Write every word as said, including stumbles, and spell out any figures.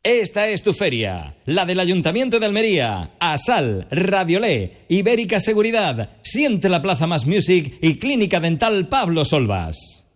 Esta es tu feria, la del Ayuntamiento de Almería, Asal, Radiolé, Ibérica Seguridad, Siente la Plaza Más Music y Clínica Dental Pablo Solvas.